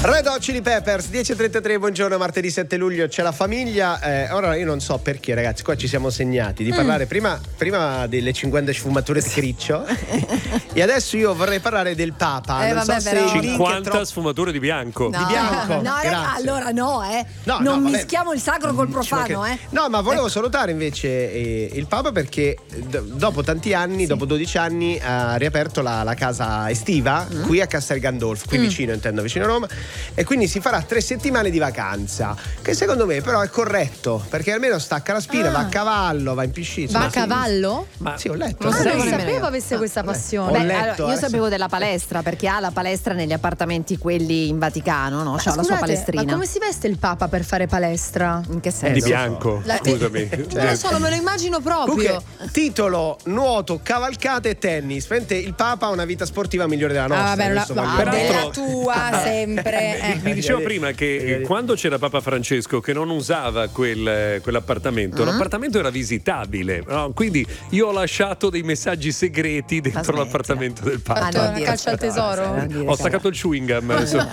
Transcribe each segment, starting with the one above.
Red Hot Chili Peppers, 10:33, buongiorno, martedì 7 luglio, c'è la famiglia. Ora io non so perché, ragazzi, qua ci siamo segnati di parlare prima delle 50 sfumature di Criccio e adesso io vorrei parlare del Papa. Non so se 50 sfumature di bianco. No, di bianco. No, allora No, non vabbè. mischiamo il sacro col profano, No, ma volevo salutare invece il Papa perché dopo tanti anni, dopo 12 anni, ha riaperto la casa estiva qui a Castel Gandolfo, qui vicino a Roma. E quindi si farà 3 settimane di vacanza, che secondo me però è corretto, perché almeno stacca la spina, va a cavallo, va in piscina. Va a cavallo? Ma sì, ho letto. Non sapevo avesse questa passione. Ho letto, io sapevo della palestra, perché ha la palestra negli appartamenti quelli in Vaticano, no? C'ha la sua palestrina. Ma come si veste il Papa per fare palestra? In che senso? Di bianco, scusami. Non lo so, non me lo immagino proprio. Comunque, titolo, nuoto, cavalcate e tennis. Praticamente il Papa ha una vita sportiva migliore della nostra. Della tua sempre. Vi dicevo prima che quando c'era Papa Francesco che non usava quell'appartamento, l'appartamento era visitabile, no? Quindi io ho lasciato dei messaggi segreti dentro l'appartamento del Papa. Una caccia al tesoro. Ho staccato il chewing gum.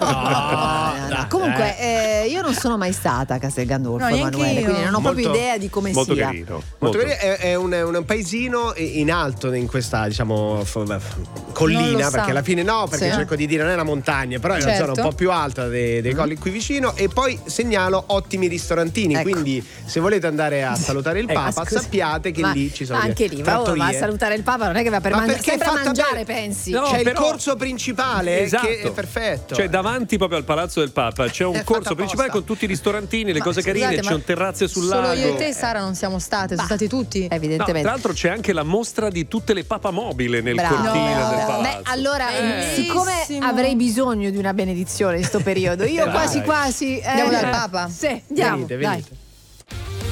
Comunque io non sono mai stata a Castel Gandolfo, Emanuele, quindi non ho proprio idea di come molto sia. Carino. Molto carino. È un paesino in alto in questa, diciamo, collina, perché alla fine cerco di dire non è una montagna, però è una zona un po' più alta dei colli qui vicino. E poi segnalo ottimi ristorantini, quindi se volete andare a salutare il Papa sappiate che lì ci sono anche lì va a salutare il Papa, non è che va per mangiare, pensi? No, c'è il corso principale che è perfetto, cioè davanti proprio al palazzo del Papa c'è un corso principale con tutti i ristorantini, le cose carine, c'è un terrazze sul lago. Solo io e te, Sara, non siamo state, sono stati tutti evidentemente. Tra l'altro c'è anche la mostra di tutte le papamobile nel cortile del palazzo. Beh, allora siccome avrei bisogno di una benedizione in sto periodo, io quasi andiamo dal Papa. Sì, andiamo. Venite.